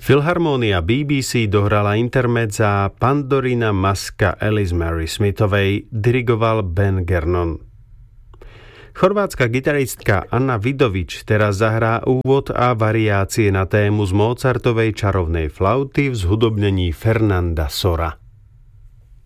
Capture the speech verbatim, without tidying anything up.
Filharmónia bé bé cé dohrala intermezza Pandorina maska Alice Mary Smithovej, dirigoval Ben Gernon. Chorvátska gitaristka Anna Vidovič teraz zahrá úvod a variácie na tému z Mozartovej čarovnej flauty v zhudobnení Fernanda Sora.